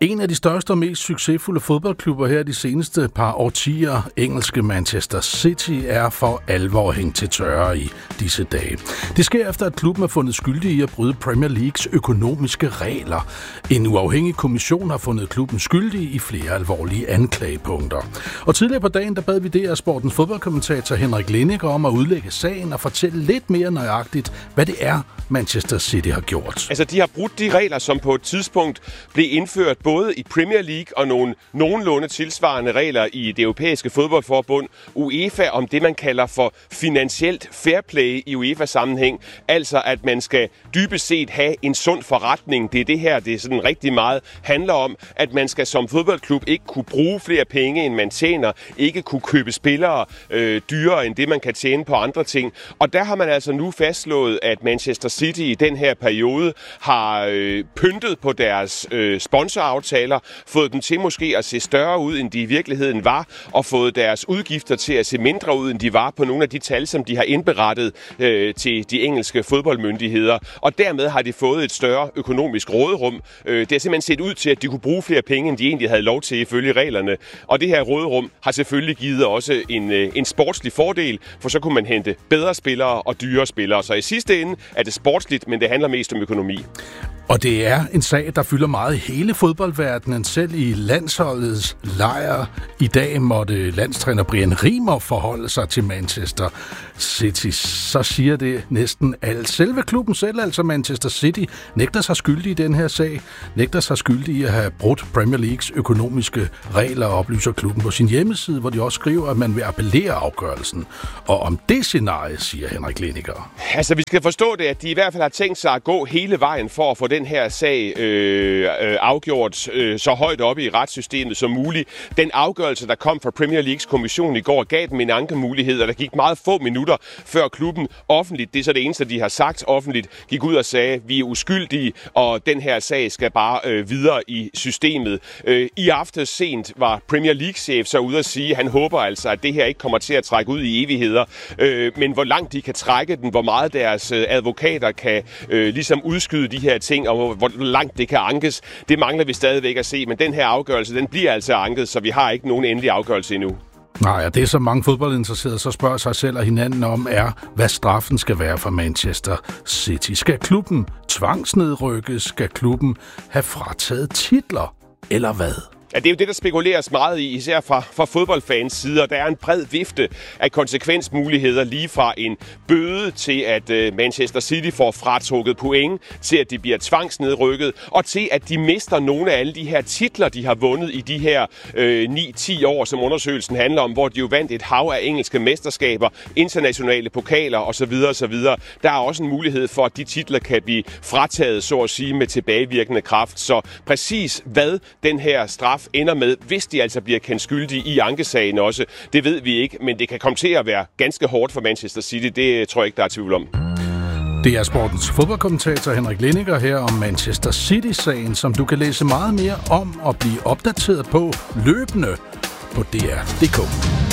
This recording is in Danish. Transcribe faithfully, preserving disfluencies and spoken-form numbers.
En af de største og mest succesfulde fodboldklubber her de seneste par årtier, engelske Manchester City, er for alvor hængt til tørre i disse dage. Det sker efter, at klubben er fundet skyldig i at bryde Premier Leagues økonomiske regler. En uafhængig kommission har fundet klubben skyldig i flere alvorlige anklagepunkter. Og tidligere på dagen, der bad vi D R Sportens fodboldkommentator Henrik Liniger om at udlægge sagen og fortælle lidt mere nøjagtigt, hvad det er, Manchester City har gjort. Altså, de har brudt de regler, som på et tidspunkt blev indført både i Premier League og nogle nogenlunde tilsvarende regler i det europæiske fodboldforbund, UEFA, om det, man kalder for finansielt fair play i UEFA-sammenhæng. Altså, at man skal dybest set have en sund forretning. Det er det her, det er sådan rigtig meget handler om, at man skal som fodboldklub ikke kunne bruge flere penge, end man tjener, ikke kunne købe spillere øh, dyrere end det, man kan tjene på andre ting. Og der har man altså nu fastslået, at Manchester City i den her periode har øh, pyntet på deres øh, sponsoraftaler, fået dem til måske at se større ud, end de i virkeligheden var, og fået deres udgifter til at se mindre ud, end de var på nogle af de tal, som de har indberettet øh, til de engelske fodboldmyndigheder. Og dermed har de fået et større økonomisk råderum. Øh, det har simpelthen set ud til, at de kunne bruge flere penge, end de egentlig havde lov til ifølge reglerne. Og det her råderum har selvfølgelig givet også en, øh, en sportslig fordel, for så kunne man hente bedre spillere og dyre spillere. Så i sidste ende er det sportsligt, men det handler mest om økonomi. Og det er en sag, der fylder meget i hele fodboldverdenen. Selv i landsholdets lejr i dag måtte landstræner Brian Riemer forholde sig til Manchester City. Så siger det næsten alt. Selve klubben selv, altså Manchester City, nægter sig skyldig i den her sag. Nægter sig skyldig i at have brudt Premier Leagues økonomiske regler, og oplyser klubben på sin hjemmeside, hvor de også skriver, at man vil appellere afgørelsen. Og om det scenarie, siger Henrik Liniger. Altså, vi skal forstå det, at de i hvert fald har tænkt sig at gå hele vejen for at få den her sag øh, øh, afgjort øh, så højt oppe i retssystemet som muligt. Den afgørelse, der kom fra Premier Leagues kommission i går, gav dem en ankemulighed, og der gik meget få minutter før klubben offentligt, det er så det eneste, de har sagt offentligt, gik ud og sagde, vi er uskyldige, og den her sag skal bare øh, videre i systemet. Øh, I aftes sent var Premier League-chef så ude at sige, at han håber altså, at det her ikke kommer til at trække ud i evigheder, øh, men hvor langt de kan trække den, hvor meget deres øh, advokater kan øh, ligesom udskyde de her ting, og hvor langt det kan ankes, det mangler vi stadigvæk at se, men den her afgørelse, den bliver altså anket, så vi har ikke nogen endelig afgørelse endnu. Nej, og det som mange fodboldinteresserede så spørger sig selv og hinanden om, er, hvad straffen skal være for Manchester City. Skal klubben tvangsnedrykkes? Skal klubben have frataget titler? Eller hvad? Ja, det er jo det, der spekuleres meget i, især fra, fra fodboldfans side, og der er en bred vifte af konsekvensmuligheder, lige fra en bøde til, at uh, Manchester City får fratrukket point, til at de bliver tvangsnedrykket, og til, at de mister nogle af alle de her titler, de har vundet i de her øh, ni til ti år, som undersøgelsen handler om, hvor de jo vandt et hav af engelske mesterskaber, internationale pokaler osv. osv. Der er også en mulighed for, at de titler kan blive frataget, så at sige, med tilbagevirkende kraft. Så præcis hvad den her straf ender med, hvis de altså bliver kendt skyldige i ankesagen også. Det ved vi ikke, men det kan komme til at være ganske hårdt for Manchester City. Det tror jeg ikke, der er tvivl om. Det er sportens fodboldkommentator Henrik Liniger her om Manchester City-sagen, som du kan læse meget mere om og blive opdateret på løbende på D R punktum d k.